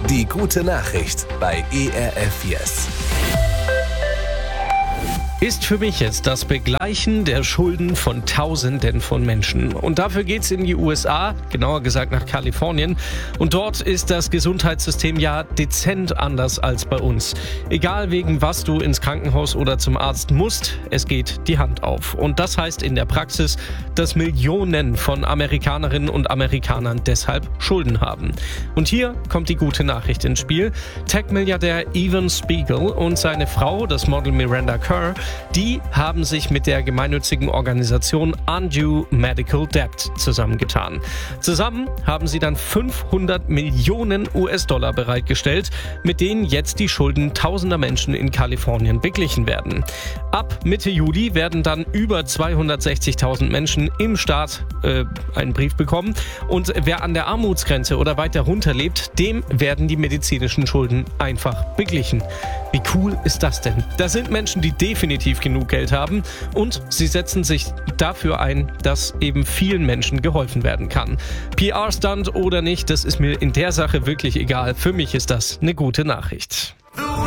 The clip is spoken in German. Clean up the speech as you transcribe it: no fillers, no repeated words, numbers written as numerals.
Die gute Nachricht bei ERF Yes. Ist für mich jetzt das Begleichen der Schulden von Tausenden von Menschen. Und dafür geht's in die USA, genauer gesagt nach Kalifornien. Und dort ist das Gesundheitssystem ja dezent anders als bei uns. Egal wegen was du ins Krankenhaus oder zum Arzt musst, es geht die Hand auf. Und das heißt in der Praxis, dass Millionen von Amerikanerinnen und Amerikanern deshalb Schulden haben. Und hier kommt die gute Nachricht ins Spiel. Tech-Milliardär Evan Spiegel und seine Frau, das Model Miranda Kerr, die haben sich mit der gemeinnützigen Organisation Undue Medical Debt zusammengetan. Zusammen haben sie dann 500 Millionen US-Dollar bereitgestellt, mit denen jetzt die Schulden tausender Menschen in Kalifornien beglichen werden. Ab Mitte Juli werden dann über 260.000 Menschen im Staat einen Brief bekommen. Und wer an der Armutsgrenze oder weiter runter lebt, dem werden die medizinischen Schulden einfach beglichen. Wie cool ist das denn? Da sind Menschen, die definitiv genug Geld haben und sie setzen sich dafür ein, dass eben vielen Menschen geholfen werden kann. PR-Stunt oder nicht, das ist mir in der Sache wirklich egal. Für mich ist das eine gute Nachricht.